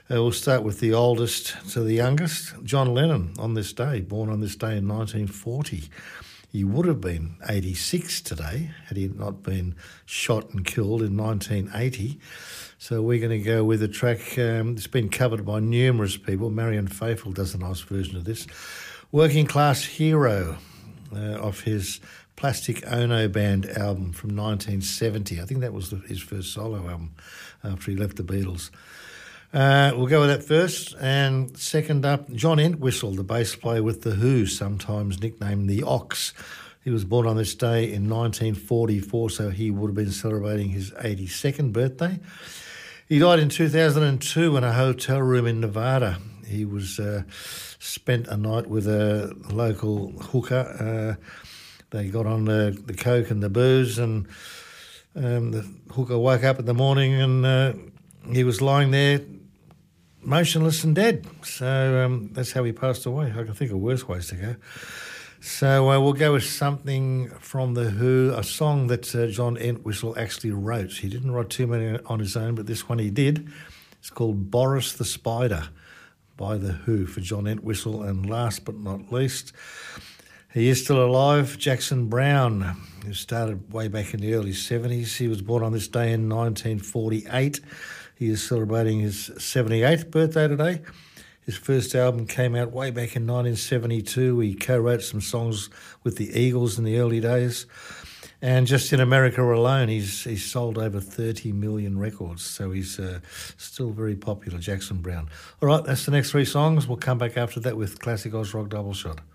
We'll start with the oldest to the youngest. John Lennon, on this day, born on this day in 1940. He would have been 86 today had he not been shot and killed in 1980. So we're going to go with a track that's been covered by numerous people. Marianne Faithfull does a nice version of this. Working Class Hero of his Plastic Ono Band album from 1970. I think that was his first solo album after he left the Beatles. We'll go with that first. And second up, John Entwistle, the bass player with The Who, sometimes nicknamed the Ox. He was born on this day in 1944, so he would have been celebrating his 82nd birthday. He died in 2002 in a hotel room in Nevada. He was spent a night with a local hooker. They got on the coke and the booze, and the hooker woke up in the morning and he was lying there motionless and dead. So that's how he passed away. I can think of worse ways to go. So we'll go with something from The Who, a song that John Entwistle actually wrote. He didn't write too many on his own, but this one he did. It's called Boris the Spider by The Who for John Entwistle. And last but not least, he is still alive, Jackson Browne, who started way back in the early 70s. He was born on this day in 1948. He is celebrating his 78th birthday today. His first album came out way back in 1972. He co-wrote some songs with the Eagles in the early days. And just in America alone, he's sold over 30 million records. So he's still very popular, Jackson Browne. All right, that's the next three songs. We'll come back after that with Classic Oz Rock Double Shot.